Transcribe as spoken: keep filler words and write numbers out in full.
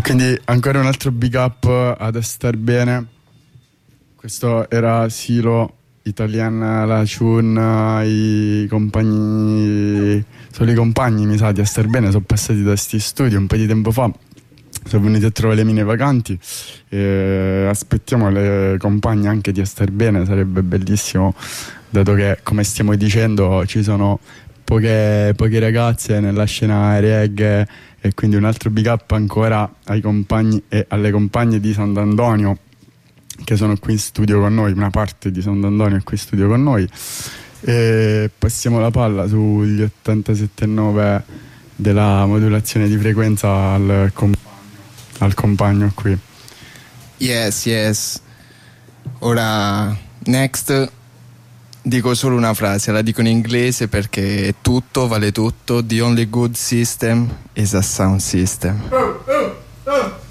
Quindi ancora un altro big up ad Star Bene. Questo era Silo, Italian, la Chun, i compagni, solo i compagni mi sa di Star Bene sono passati da sti studi un po' di tempo fa, sono venuti a trovare le mine vacanti e aspettiamo le compagne anche di Star Bene, sarebbe bellissimo, dato che come stiamo dicendo ci sono poche, poche ragazze nella scena reggae, e quindi un altro big up ancora ai compagni e alle compagne di Sant'Antonio che sono qui in studio con noi, una parte di Sant'Antonio è qui in studio con noi, e passiamo la palla sugli ottantasette virgola nove della modulazione di frequenza al compagno, al compagno qui. Yes, yes. Ora, next, dico solo una frase, la dico in inglese perché tutto vale tutto. The only good system is a sound system. Oh, oh, oh.